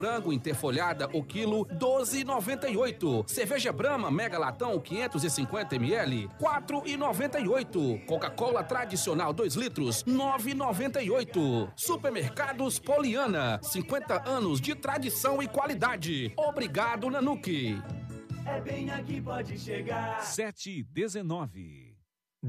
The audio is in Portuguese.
Frango interfolhada, o quilo, 12,98. Cerveja Brahma, mega latão, 550 ml, 4,98. Coca-Cola tradicional, 2 litros, 9,98. Supermercados Poliana, 50 anos de tradição e qualidade. Obrigado, Nanuque. É bem aqui, pode chegar. 7:19.